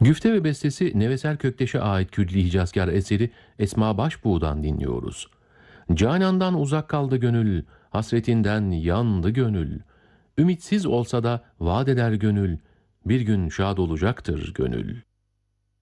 Güfte ve bestesi Nevesel Kökteş'e ait külli Hicazkar eseri Esma Başbuğ'dan dinliyoruz. Canan'dan uzak kaldı gönül, hasretinden yandı gönül. Ümitsiz olsa da vaat eder gönül, bir gün şad olacaktır gönül.